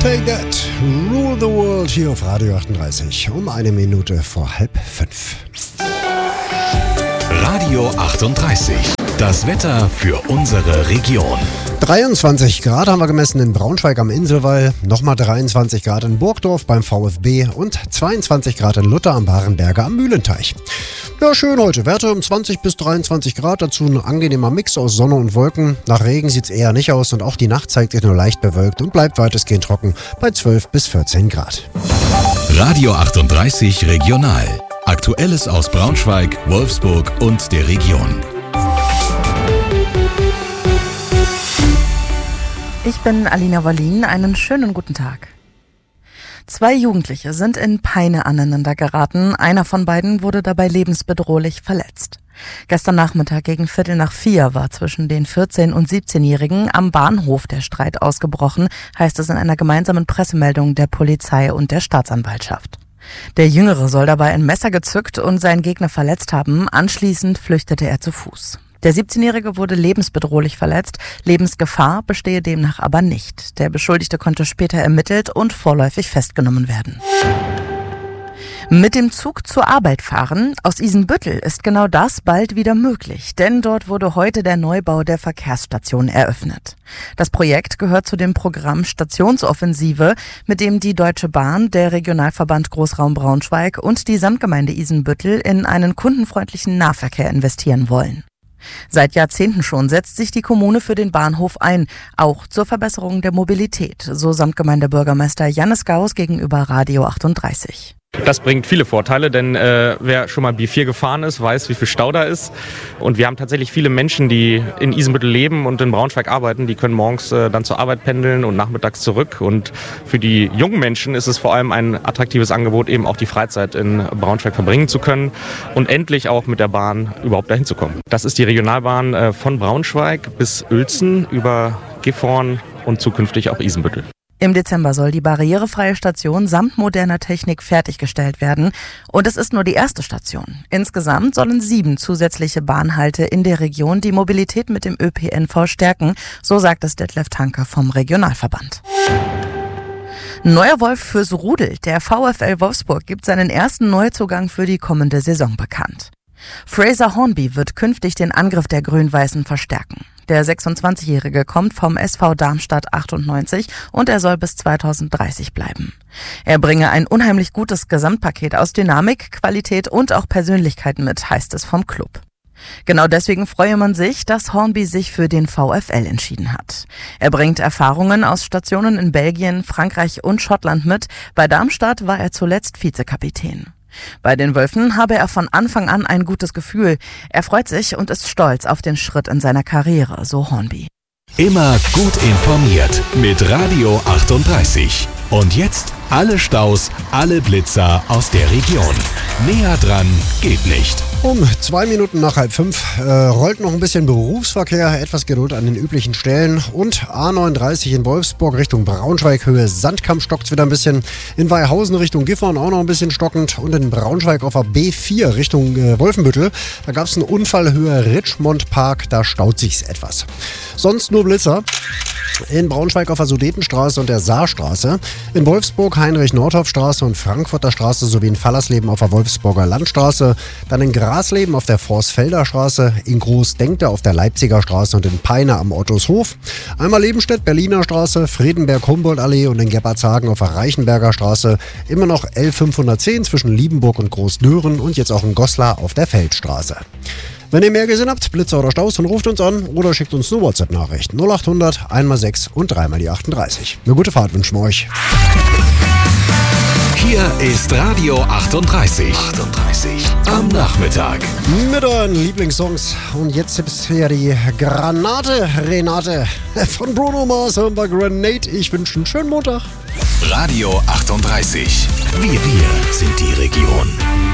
Take That, Rule the World hier auf Radio 38 um 1 Minute vor 4:30. Radio 38, das Wetter für unsere Region. 23 Grad haben wir gemessen in Braunschweig am Inselwall, nochmal 23 Grad in Burgdorf beim VfB und 22 Grad in Lutter am Barenberger am Mühlenteich. Ja, schön heute. Werte um 20 bis 23 Grad, dazu ein angenehmer Mix aus Sonne und Wolken. Nach Regen sieht es eher nicht aus und auch die Nacht zeigt sich nur leicht bewölkt und bleibt weitestgehend trocken bei 12 bis 14 Grad. Radio 38 Regional. Aktuelles aus Braunschweig, Wolfsburg und der Region. Ich bin Alina Wallin, einen schönen guten Tag. 2 Jugendliche sind in Peine aneinander geraten. Einer von beiden wurde dabei lebensbedrohlich verletzt. Gestern Nachmittag gegen 3:45 war zwischen den 14- und 17-Jährigen am Bahnhof der Streit ausgebrochen, heißt es in einer gemeinsamen Pressemeldung der Polizei und der Staatsanwaltschaft. Der Jüngere soll dabei ein Messer gezückt und seinen Gegner verletzt haben. Anschließend flüchtete er zu Fuß. Der 17-Jährige wurde lebensbedrohlich verletzt. Lebensgefahr bestehe demnach aber nicht. Der Beschuldigte konnte später ermittelt und vorläufig festgenommen werden. Mit dem Zug zur Arbeit fahren aus Isenbüttel ist genau das bald wieder möglich, denn dort wurde heute der Neubau der Verkehrsstation eröffnet. Das Projekt gehört zu dem Programm Stationsoffensive, mit dem die Deutsche Bahn, der Regionalverband Großraum Braunschweig und die Samtgemeinde Isenbüttel in einen kundenfreundlichen Nahverkehr investieren wollen. Seit Jahrzehnten schon setzt sich die Kommune für den Bahnhof ein, auch zur Verbesserung der Mobilität, so Samtgemeindebürgermeister Jannis Gauss gegenüber Radio 38. Das bringt viele Vorteile, denn wer schon mal B4 gefahren ist, weiß, wie viel Stau da ist. Und wir haben tatsächlich viele Menschen, die in Isenbüttel leben und in Braunschweig arbeiten. Die können morgens dann zur Arbeit pendeln und nachmittags zurück. Und für die jungen Menschen ist es vor allem ein attraktives Angebot, eben auch die Freizeit in Braunschweig verbringen zu können und endlich auch mit der Bahn überhaupt dahin zu kommen. Das ist die Regionalbahn von Braunschweig bis Uelzen über Gifhorn und zukünftig auch Isenbüttel. Im Dezember soll die barrierefreie Station samt moderner Technik fertiggestellt werden. Und es ist nur die erste Station. Insgesamt sollen 7 zusätzliche Bahnhalte in der Region die Mobilität mit dem ÖPNV stärken, so sagt es Detlef Tanke vom Regionalverband. Neuer Wolf fürs Rudel. Der VfL Wolfsburg gibt seinen ersten Neuzugang für die kommende Saison bekannt. Fraser Hornby wird künftig den Angriff der Grün-Weißen verstärken. Der 26-Jährige kommt vom SV Darmstadt 98 und er soll bis 2030 bleiben. Er bringe ein unheimlich gutes Gesamtpaket aus Dynamik, Qualität und auch Persönlichkeit mit, heißt es vom Club. Genau deswegen freue man sich, dass Hornby sich für den VfL entschieden hat. Er bringt Erfahrungen aus Stationen in Belgien, Frankreich und Schottland mit. Bei Darmstadt war er zuletzt Vizekapitän. Bei den Wölfen habe er von Anfang an ein gutes Gefühl. Er freut sich und ist stolz auf den Schritt in seiner Karriere, so Hornby. Immer gut informiert mit Radio 38. Und jetzt alle Staus, alle Blitzer aus der Region. Näher dran geht nicht. Um 2 Minuten nach 4:30 rollt noch ein bisschen Berufsverkehr, etwas Geduld an den üblichen Stellen. Und A39 in Wolfsburg Richtung Braunschweig, Höhe Sandkamp stockt es wieder ein bisschen. In Weihausen Richtung Gifhorn auch noch ein bisschen stockend. Und in Braunschweig auf der B4 Richtung Wolfenbüttel, da gab es einen Unfall, Höhe Richmond Park, da staut sich's etwas. Sonst nur Blitzer. In Braunschweig auf der Sudetenstraße und der Saarstraße. In Wolfsburg Heinrich-Nordhoff-Straße und Frankfurter Straße sowie in Fallersleben auf der Wolfsburger Landstraße. Dann in Grasleben auf der Vorsfelder Straße, in Großdenkte auf der Leipziger Straße und in Peine am Ottoeshof. Einmal Lebenstedt, Berliner Straße, Friedenberg-Humboldt-Allee und in Gerbertshagen auf der Reichenberger Straße. Immer noch L510 zwischen Liebenburg und Großdören und jetzt auch in Goslar auf der Feldstraße. Wenn ihr mehr gesehen habt, Blitzer oder Staus, dann ruft uns an oder schickt uns eine WhatsApp-Nachricht. 0800 1x6 und 3x38. Eine gute Fahrt wünschen wir euch. Hier ist Radio 38. Am Nachmittag. Mit euren Lieblingssongs. Und jetzt ist hier die Granate, Renate von Bruno Mars und bei Grenade. Ich wünsche einen schönen Montag. Radio 38. Wir sind die Region.